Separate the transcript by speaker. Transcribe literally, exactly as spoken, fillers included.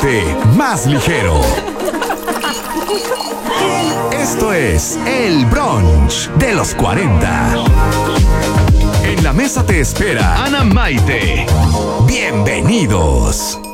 Speaker 1: más ligero. Esto es el brunch de los cuarenta. En la mesa te espera Ana Maite. Bienvenidos.